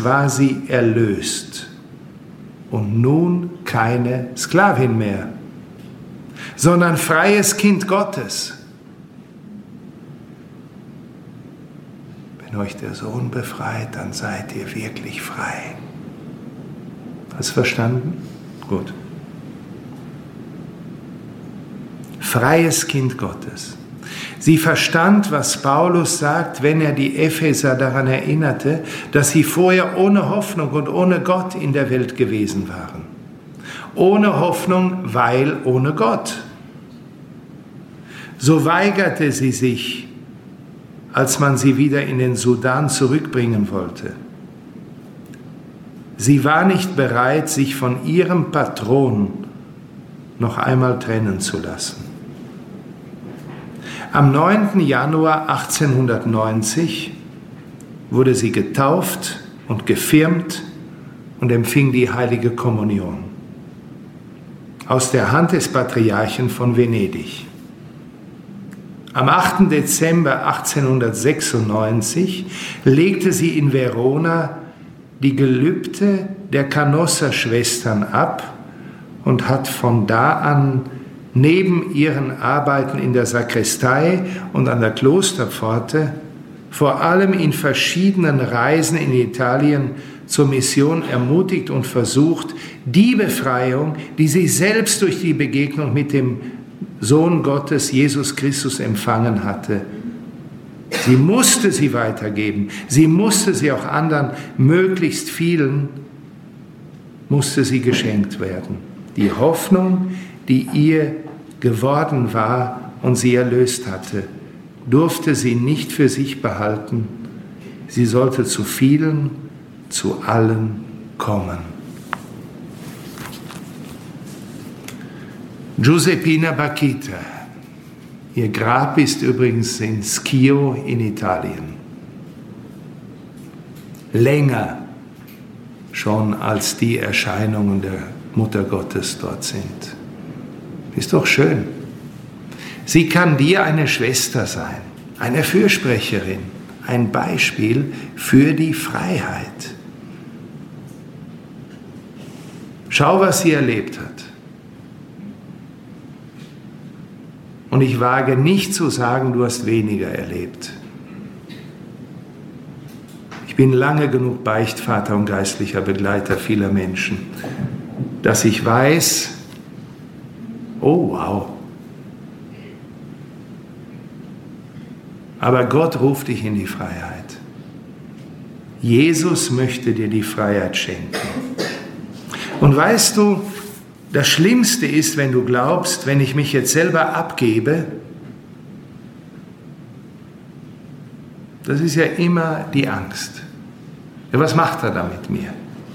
war sie erlöst und nun keine Sklavin mehr, sondern freies Kind Gottes. Wenn euch der Sohn befreit, dann seid ihr wirklich frei. Hast du verstanden? Gut. Freies Kind Gottes. Sie verstand, was Paulus sagt, wenn er die Epheser daran erinnerte, dass sie vorher ohne Hoffnung und ohne Gott in der Welt gewesen waren. Ohne Hoffnung, weil ohne Gott. So weigerte sie sich, als man sie wieder in den Sudan zurückbringen wollte. Sie war nicht bereit, sich von ihrem Patron noch einmal trennen zu lassen. Am 9. Januar 1890 wurde sie getauft und gefirmt und empfing die heilige Kommunion aus der Hand des Patriarchen von Venedig. Am 8. Dezember 1896 legte sie in Verona die Gelübde der Canossa-Schwestern ab und hat von da an neben ihren Arbeiten in der Sakristei und an der Klosterpforte vor allem in verschiedenen Reisen in Italien zur Mission ermutigt und versucht, die Befreiung, die sie selbst durch die Begegnung mit dem Sohn Gottes, Jesus Christus, empfangen hatte. Sie musste sie weitergeben. Sie musste sie auch anderen, möglichst vielen, musste sie geschenkt werden. Die Hoffnung, die ihr geworden war und sie erlöst hatte, durfte sie nicht für sich behalten. Sie sollte zu vielen, zu allen kommen. Giuseppina Bakhita. Ihr Grab ist übrigens in Schio in Italien. Länger schon als die Erscheinungen der Mutter Gottes dort sind. Ist doch schön. Sie kann dir eine Schwester sein, eine Fürsprecherin, ein Beispiel für die Freiheit. Schau, was sie erlebt hat. Und ich wage nicht zu sagen, du hast weniger erlebt. Ich bin lange genug Beichtvater und geistlicher Begleiter vieler Menschen, dass ich weiß, oh wow. Aber Gott ruft dich in die Freiheit. Jesus möchte dir die Freiheit schenken. Und weißt du, das Schlimmste ist, wenn du glaubst, wenn ich mich jetzt selber abgebe, das ist ja immer die Angst. Ja, was macht er da mit mir?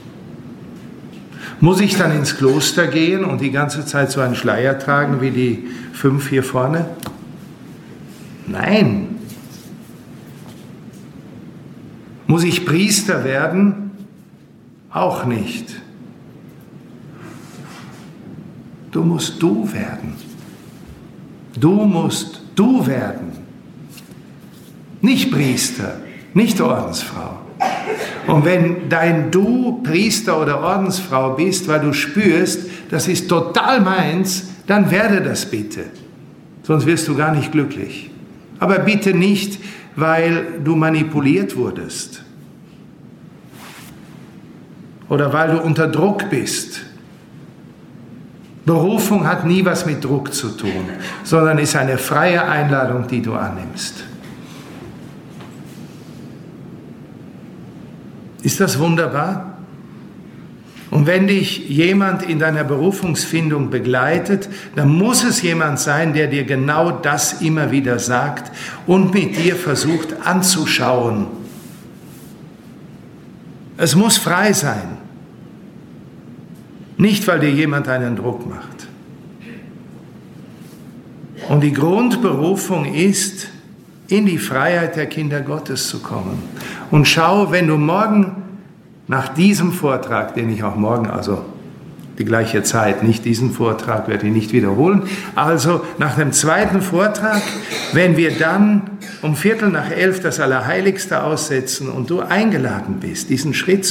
Muss ich dann ins Kloster gehen und die ganze Zeit so einen Schleier tragen wie die 5 hier vorne? Nein. Muss ich Priester werden? Auch nicht. Du musst du werden. Du musst du werden. Nicht Priester, nicht Ordensfrau. Und wenn dein Du Priester oder Ordensfrau bist, weil du spürst, das ist total meins, dann werde das bitte. Sonst wirst du gar nicht glücklich. Aber bitte nicht, weil du manipuliert wurdest. Oder weil du unter Druck bist. Berufung hat nie was mit Druck zu tun, sondern ist eine freie Einladung, die du annimmst. Ist das wunderbar? Und wenn dich jemand in deiner Berufungsfindung begleitet, dann muss es jemand sein, der dir genau das immer wieder sagt und mit dir versucht anzuschauen. Es muss frei sein. Nicht, weil dir jemand einen Druck macht. Und die Grundberufung ist, in die Freiheit der Kinder Gottes zu kommen. Und schau, wenn du morgen nach diesem Vortrag, den ich auch morgen, also die gleiche Zeit, nicht diesen Vortrag, werde ich nicht wiederholen, also nach dem zweiten Vortrag, wenn wir dann um 11:15 das Allerheiligste aussetzen und du eingeladen bist, diesen Schritt